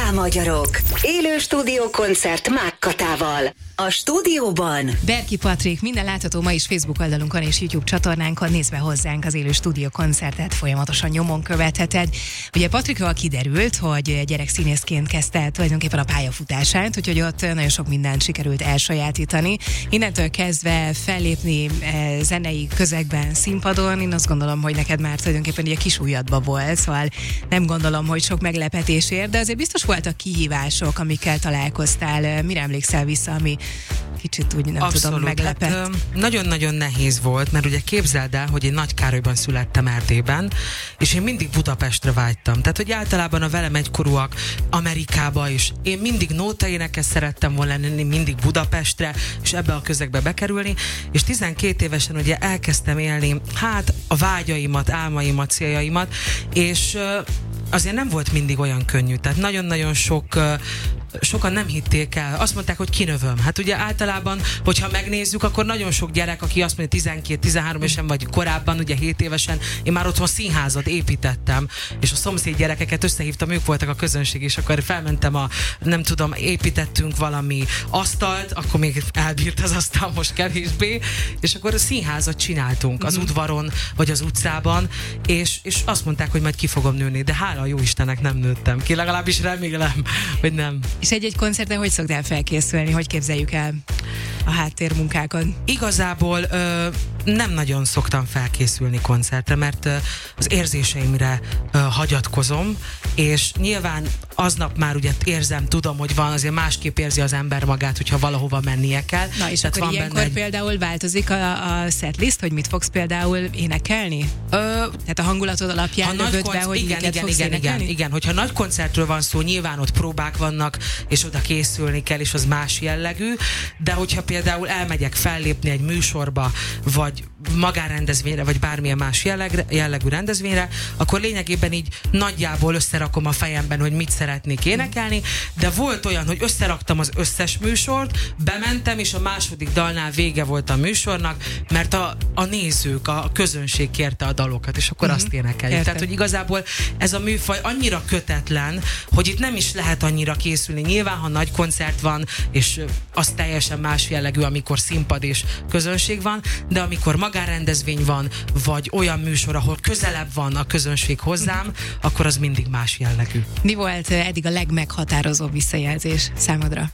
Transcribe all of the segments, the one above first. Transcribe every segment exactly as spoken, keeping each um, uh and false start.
Hajrá magyarok! Élő stúdiókoncert Mákkatával. A stúdióban Berki Patrik, minden látható ma is Facebook oldalunkon és YouTube csatornánkon. Nézd be hozzánk az élő stúdiókoncertet, folyamatosan nyomon követheted. Ugye Patrikról kiderült, hogy gyerekszínészként kezdte tulajdonképpen a pályafutását, úgyhogy ott nagyon sok mindent sikerült elsajátítani. Innentől kezdve fellépni e, zenei közegben, színpadon, én azt gondolom, hogy neked már tulajdonképpen ugye kis ujjadba volt, szóval nem gondolom, hogy sok meglepetés ér, de azért biztos voltak kihívások, amikkel találkoztál. Mire emlékszel vissza, ami kicsit úgy nem Abszolút, tudom, meglepett? Hát, nagyon-nagyon nehéz volt, mert ugye képzeld el, hogy én Nagykárolyban születtem Erdélyben, és én mindig Budapestre vágytam. Tehát, hogy általában a velem egykorúak Amerikába is. Én mindig nótaénekes szerettem volna lenni, mindig Budapestre, és ebbe a közegbe bekerülni, és tizenkét évesen ugye elkezdtem élni, hát a vágyaimat, álmaimat, céljaimat, és azért nem volt mindig olyan könnyű. Tehát nagyon-nagyon sok sokan nem hitték el. Azt mondták, hogy kinövöm. Hát ugye általában, hogyha megnézzük, akkor nagyon sok gyerek, aki azt mondja tizenkét tizenhárom évesen, vagy korábban, ugye hét évesen, én már otthon színházat építettem, és a szomszéd gyerekeket összehívtam, ők voltak a közönség, és akkor felmentem a, nem tudom, építettünk valami asztalt, akkor még elbírt az asztal, most kevésbé, és akkor a színházat csináltunk az udvaron, vagy az utcában, és, és azt mondták, hogy majd ki fogom nőni, de hála a jó Istennek nem nőttem ki, legalábbis remélem, hogy nem. És egy-egy koncerten hogy szoktál felkészülni? Hogy képzeljük el a háttérmunkákat? Igazából ö, nem nagyon szoktam felkészülni koncertre, mert ö, az érzéseimre ö, hagyatkozom, és nyilván aznap már ugye érzem, tudom, hogy van, azért másképp érzi az ember magát, hogyha valahova mennie kell. Na és tehát akkor ilyenkor egy... például változik a, a setlist, hogy mit fogsz például énekelni? Ö, Tehát a hangulatod alapján lövöd be, hogy igen, miket igen, fogsz igen, énekelni? igen, igen, hogyha nagy koncertről van szó, nyilván ott próbák vannak, és oda készülni kell, és az más jellegű, de hogyha például elmegyek fellépni egy műsorba, vagy magánrendezvényre, vagy bármilyen más jellegre, jellegű rendezvényre, akkor lényegében így nagyjából összerakom a fejemben, hogy mit szeretnék énekelni, de volt olyan, hogy összeraktam az összes műsort, bementem, és a második dalnál vége volt a műsornak, mert a, a nézők, a közönség kérte a dalokat, és akkor uh-huh. azt énekeljük. Tehát, hogy igazából ez a műfaj annyira kötetlen, hogy itt nem is lehet annyira készülni. Nyilván, ha nagy koncert van, és az teljesen más jellegű, amikor színpad és közönség van, de amikor magánrendezvény van, vagy olyan műsor, ahol közelebb van a közönség hozzám, uh-huh. akkor az mindig más jellegű. Mi volt eddig a legmeghatározóbb visszajelzés számodra?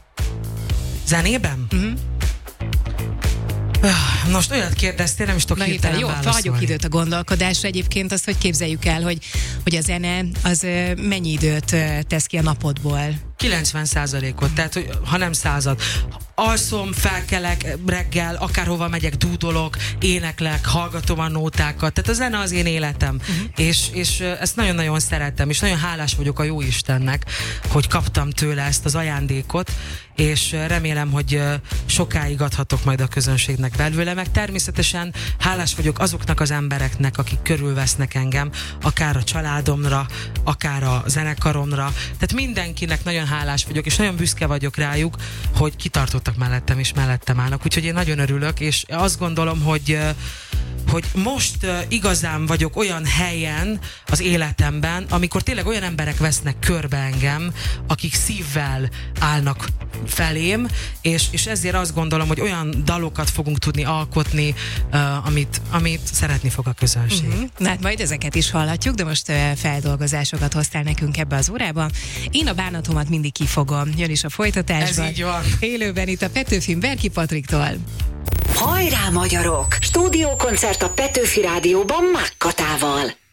Zenében? Uh-huh. Most olyat kérdeztél, nem is tudok hirtelen jó, válaszolni. hagyjuk időt a gondolkodásra. Egyébként azt, hogy képzeljük el, hogy, hogy a zene az mennyi időt tesz ki a napodból? kilencven százalékot, tehát hogy, ha nem század. Alszom, felkelek reggel, akárhova megyek, dúdolok, éneklek, hallgatom a nótákat, tehát a zene az én életem, uh-huh. és, és ezt nagyon-nagyon szeretem, és nagyon hálás vagyok a jó Istennek, hogy kaptam tőle ezt az ajándékot, és remélem, hogy sokáig adhatok majd a közönségnek belőle, meg természetesen hálás vagyok azoknak az embereknek, akik körülvesznek engem, akár a családomra, akár a zenekaromra, tehát mindenkinek nagyon hálás vagyok, és nagyon büszke vagyok rájuk, hogy kitartottak mellettem, és mellettem állnak, úgyhogy én nagyon örülök, és azt gondolom, hogy hogy most uh, igazán vagyok olyan helyen az életemben, amikor tényleg olyan emberek vesznek körbe engem, akik szívvel állnak felém, és, és ezért azt gondolom, hogy olyan dalokat fogunk tudni alkotni, uh, amit, amit szeretni fog a közönség. Uh-huh. Na hát majd ezeket is hallhatjuk, de most uh, feldolgozásokat hoztál nekünk ebbe az órába. Én a bánatomat mindig kifogom. Jön is a folytatásban. Ez így van. Élőben itt a Petőfin Berki Patriktól. Hajrá magyarok! Stúdiókoncert a Petőfi Rádióban Mákkatával.